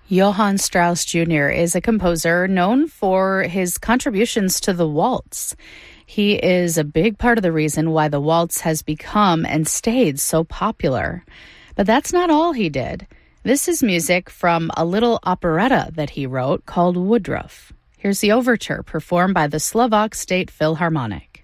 Johann Strauss Jr. is a composer known for his contributions to the waltz. He is a big part of the reason why the waltz has become and stayed so popular. But that's not all he did. This is music from a little operetta that he wrote called Woodruff. Here's the overture performed by the Slovak State Philharmonic.